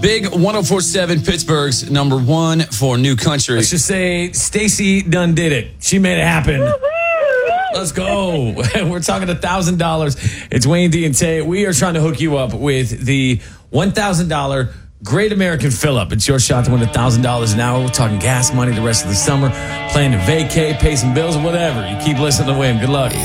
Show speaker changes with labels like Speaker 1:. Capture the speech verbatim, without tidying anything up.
Speaker 1: Big one oh four point seven, Pittsburgh's number one for New Country.
Speaker 2: Let's just say Stacy done did it. She made it happen. Let's go. We're talking one thousand dollars. It's Wayne D and Tay. We are trying to hook you up with the one thousand dollars Great American Fill-Up. It's your shot to win one thousand dollars an hour. We're talking gas money the rest of the summer, planning to vacate, pay some bills, whatever. You keep listening to Wayne. Good luck.